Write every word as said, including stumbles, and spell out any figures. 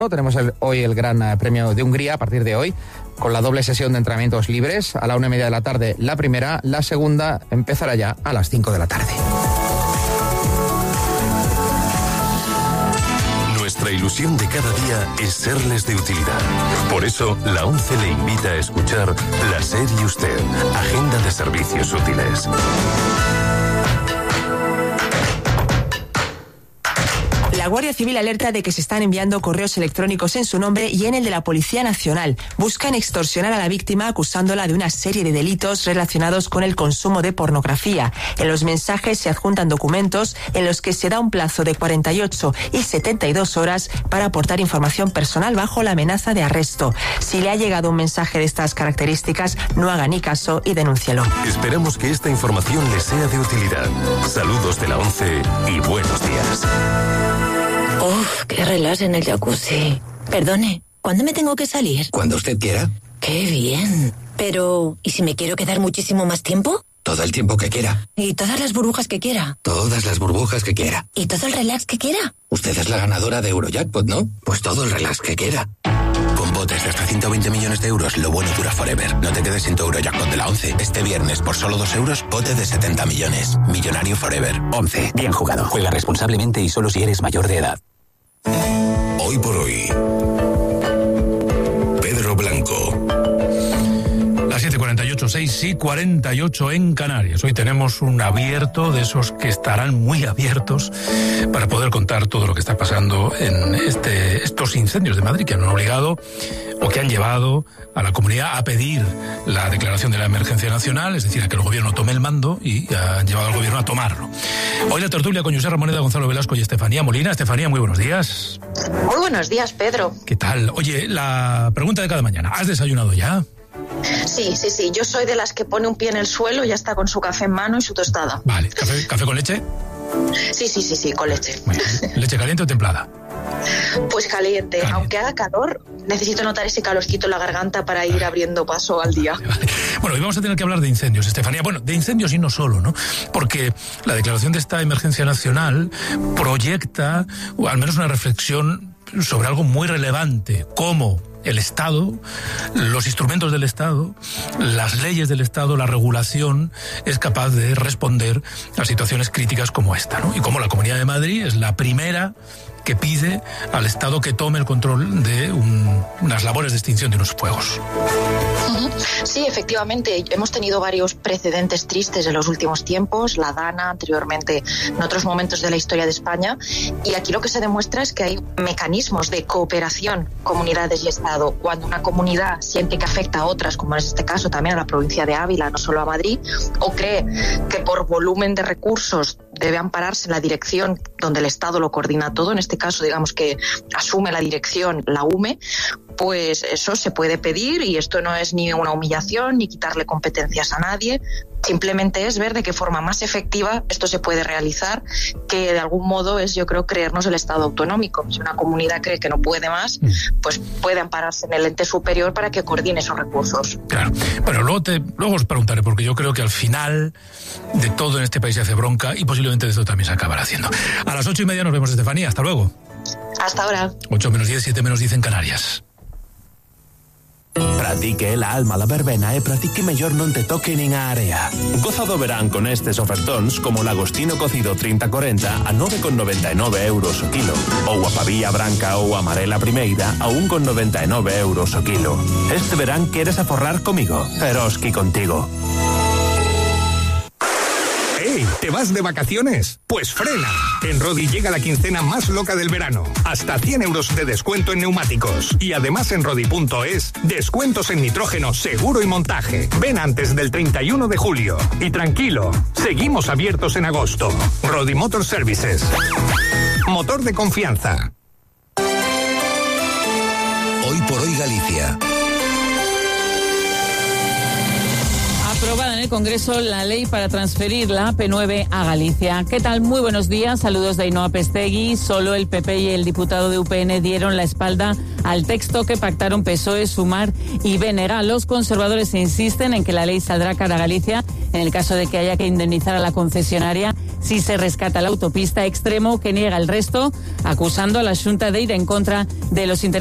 Tenemos el, hoy el Gran Premio de Hungría a partir de hoy, con la doble sesión de entrenamientos libres. A la una y media de la tarde la primera, la segunda empezará ya a las cinco de la tarde. Nuestra ilusión de cada día es serles de utilidad. Por eso, la ONCE le invita a escuchar La SER y Usted, Agenda de Servicios Útiles. La Guardia Civil alerta de que se están enviando correos electrónicos en su nombre y en el de la Policía Nacional. Buscan extorsionar a la víctima acusándola de una serie de delitos relacionados con el consumo de pornografía. En los mensajes se adjuntan documentos en los que se da un plazo de cuarenta y ocho y setenta y dos horas para aportar información personal bajo la amenaza de arresto. Si le ha llegado un mensaje de estas características, no haga ni caso y denúncielo. Esperamos que esta información le sea de utilidad. Saludos de la ONCE y buenos días. Uf, qué relax en el jacuzzi. Perdone, ¿cuándo me tengo que salir? Cuando usted quiera. Qué bien. Pero, ¿y si me quiero quedar muchísimo más tiempo? Todo el tiempo que quiera. ¿Y todas las burbujas que quiera? Todas las burbujas que quiera. ¿Y todo el relax que quiera? Usted es la ganadora de Eurojackpot, ¿no? Pues todo el relax que quiera. Con botes de hasta ciento veinte millones de euros, lo bueno dura forever. No te quedes sin tu Eurojackpot de la ONCE. Este viernes, por solo dos euros, bote de setenta millones. Millonario forever. ONCE. Bien jugado. Juega responsablemente y solo si eres mayor de edad. Hoy por hoy, Pedro Blanco. Las siete cuarenta y ocho, seis y cuarenta y ocho en Canarias. Hoy tenemos un abierto de esos que estarán muy abiertos para poder contar todo lo que está pasando en este, estos incendios de Madrid que han obligado o que han llevado a la comunidad a pedir la declaración de la emergencia nacional, es decir, a que el gobierno tome el mando, y han llevado al gobierno a tomarlo. Hoy la tertulia con José Ramoneda, Gonzalo Velasco y Estefanía Molina. Estefanía, muy buenos días. Muy buenos días, Pedro. ¿Qué tal? Oye, la pregunta de cada mañana. ¿Has desayunado ya? Sí, sí, sí. Yo soy de las que pone un pie en el suelo y ya está con su café en mano y su tostada. Vale. ¿Café, café con leche? Sí, sí, sí, sí, con leche. Muy bien. ¿Leche caliente o templada? Pues caliente. caliente. Aunque haga calor, necesito notar ese calorcito en la garganta para ir abriendo paso al día. Vale, vale. Bueno, hoy vamos a tener que hablar de incendios, Estefanía. Bueno, de incendios y no solo, ¿no? Porque la declaración de esta emergencia nacional proyecta al menos una reflexión sobre algo muy relevante, como el Estado, los instrumentos del Estado, las leyes del Estado, la regulación es capaz de responder a situaciones críticas como esta, ¿no? Y como la Comunidad de Madrid es la primera que pide al Estado que tome el control de un, unas labores de extinción de unos fuegos. Sí, efectivamente, hemos tenido varios precedentes tristes en los últimos tiempos, la Dana, anteriormente en otros momentos de la historia de España, y aquí lo que se demuestra es que hay mecanismos de cooperación, comunidades y Estado. Cuando una comunidad siente que afecta a otras, como es este caso también a la provincia de Ávila, no solo a Madrid, o cree que por volumen de recursos debe ampararse en la dirección donde el Estado lo coordina todo, en este caso digamos que asume la dirección la U M E, pues eso se puede pedir, y esto no es ni una humillación ni quitarle competencias a nadie, simplemente es ver de qué forma más efectiva esto se puede realizar, que de algún modo es, yo creo, creernos el Estado autonómico. Si una comunidad cree que no puede más, pues puede ampararse en el ente superior para que coordine esos recursos. Claro, pero luego, te, luego os preguntaré, porque yo creo que al final de todo en este país se hace bronca y posiblemente de esto también se acabará haciendo. A las ocho y media nos vemos, Estefanía. Hasta luego. Hasta ahora. Ocho menos diez, siete menos diez en Canarias. Pratique la alma la verbena e pratique mellor non te toque nin a area. Goza do verán con estes ofertóns como o lagostino cocido trinta corenta a nove con noventa e nove euros o kilo, ou a pavía branca ou amarela primeira a un con noventa e nove euros o kilo. Este verán queres aforrar comigo, Eroski contigo. ¡Hey! ¿Te vas de vacaciones? Pues frena. En Rodi llega la quincena más loca del verano. Hasta cien euros de descuento en neumáticos. Y además en Rodi punto es, descuentos en nitrógeno, seguro y montaje. Ven antes del treinta y uno de julio. Y tranquilo, seguimos abiertos en agosto. Rodi Motor Services. Motor de confianza. Hoy por hoy Galicia. Aprobada en el Congreso la ley para transferir la A P nueve a Galicia. ¿Qué tal? Muy buenos días. Saludos de Ainhoa Pestegui. Solo el P P y el diputado de U P N dieron la espalda al texto que pactaron P S O E, Sumar y B N G. Los conservadores insisten en que la ley saldrá cara a Galicia en el caso de que haya que indemnizar a la concesionaria si se rescata la autopista. Extremo que niega el resto, acusando a la Xunta de ir en contra de los intereses